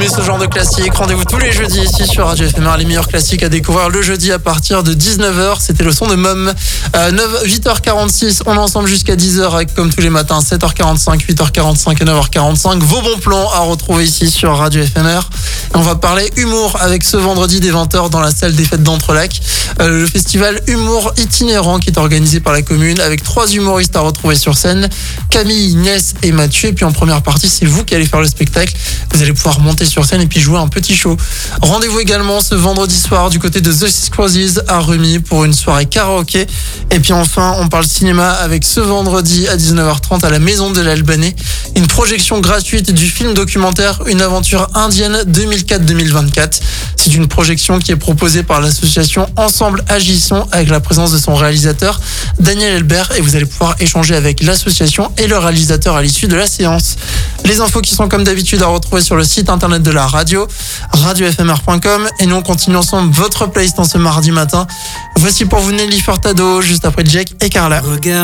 aimez ce genre de classique, rendez-vous tous les jeudis ici sur Radio FMR, les meilleurs classiques à découvrir le jeudi à partir de 19h. C'était le son de Mom. 8h46, on est ensemble jusqu'à 10h avec, comme tous les matins, 7h45, 8h45 et 9h45. Vos bons plans à retrouver ici sur Radio FMR. Et on va parler humour avec ce vendredi dès 20h dans la salle des fêtes d'Entrelacs. Le festival Humour itinérant qui est organisé par la commune avec 3 humoristes à retrouver sur scène. Camille, Inès et Mathieu. Et puis en première partie, c'est vous qui allez faire le spectacle. Vous allez pouvoir monter sur scène et puis jouer un petit show. Rendez-vous également ce vendredi soir du côté de The Six Crosses à Remy pour une soirée karaoké. Et puis enfin, on parle cinéma avec ce vendredi à 19h30 à la Maison de l'Albanais. Une projection gratuite du film documentaire Une aventure indienne 2004-2024. C'est une projection qui est proposée par l'association Ensemble Agissons avec la présence de son réalisateur Daniel Elbert et vous allez pouvoir échanger avec l'association et le réalisateur à l'issue de la séance. Les infos qui sont comme d'habitude à retrouver sur le site internet de la radio, radiofmr.com, et nous on continue ensemble votre playlist en ce mardi matin. Voici pour vous Nelly Furtado juste après Jake et Carla.